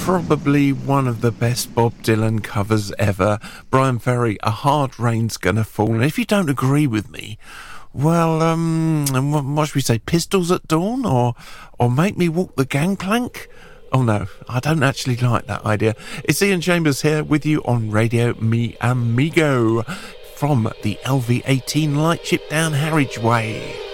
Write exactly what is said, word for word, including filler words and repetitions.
probably one of the best Bob Dylan covers ever. Brian Ferry, A Hard Rain's Gonna Fall. And if you don't agree with me, well, um, what, what should we say, Pistols at Dawn? Or, or Make Me Walk the Gangplank? Oh no, I don't actually like that idea. It's Ian Chambers here with you on Radio Mi Amigo from the L V eighteen Lightship down Harwich Way.